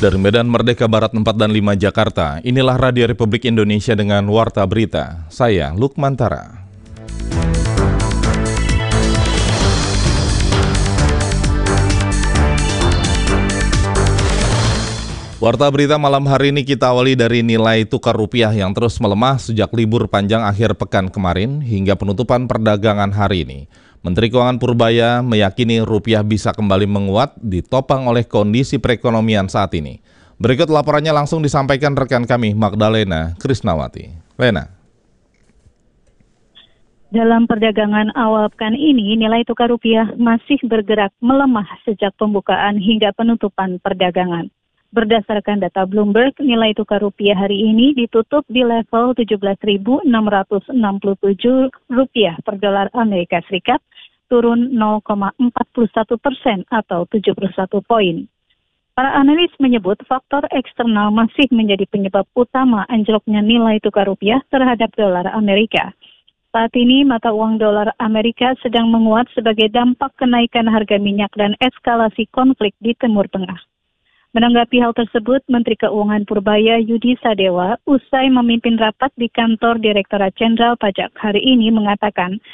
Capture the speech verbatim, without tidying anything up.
Dari Medan Merdeka Barat empat dan lima Jakarta, inilah Radio Republik Indonesia dengan Warta Berita. Saya Lukman Tara. Warta Berita malam hari ini kita awali dari nilai tukar rupiah yang terus melemah sejak libur panjang akhir pekan kemarin hingga penutupan perdagangan hari ini. Menteri Keuangan Purbaya meyakini rupiah bisa kembali menguat ditopang oleh kondisi perekonomian saat ini. Berikut laporannya langsung disampaikan rekan kami Magdalena Krisnawati. Lena. Dalam perdagangan awal pekan ini, nilai tukar rupiah masih bergerak melemah sejak pembukaan hingga penutupan perdagangan. Berdasarkan data Bloomberg, nilai tukar rupiah hari ini ditutup di level tujuh belas ribu enam ratus enam puluh tujuh rupiah per dolar Amerika Serikat, turun nol koma empat satu persen atau tujuh puluh satu poin. Para analis menyebut faktor eksternal masih menjadi penyebab utama anjloknya nilai tukar rupiah terhadap dolar Amerika. Saat ini mata uang dolar Amerika sedang menguat sebagai dampak kenaikan harga minyak dan eskalasi konflik di Timur Tengah. Menanggapi hal tersebut, Menteri Keuangan Purbaya Yudi Sadewa usai memimpin rapat di kantor Direktorat Jenderal Pajak hari ini mengatakan